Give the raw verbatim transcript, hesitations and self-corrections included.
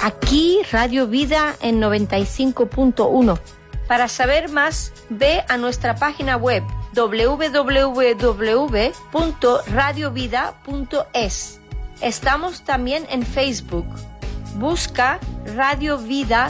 Aquí Radio Vida en noventa y cinco punto uno. Para saber más, ve a nuestra página web doble u doble u doble u punto radio vida punto es. Estamos también en Facebook. Busca Radio Vida